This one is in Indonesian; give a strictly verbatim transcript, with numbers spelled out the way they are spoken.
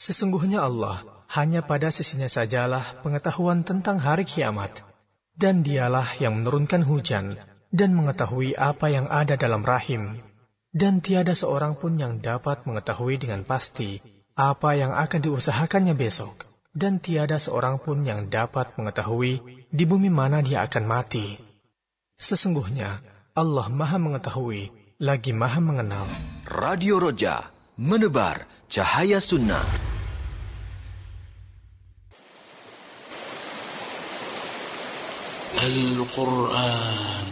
Sesungguhnya Allah hanya pada sisinya sajalah pengetahuan tentang hari kiamat, dan dialah yang menurunkan hujan dan mengetahui apa yang ada dalam rahim, dan tiada seorang pun yang dapat mengetahui dengan pasti apa yang akan diusahakannya besok, dan tiada seorang pun yang dapat mengetahui di bumi mana dia akan mati. Sesungguhnya Allah Maha Mengetahui lagi Maha Mengenal. Radio Roja, menebar cahaya sunnah. Al-Quran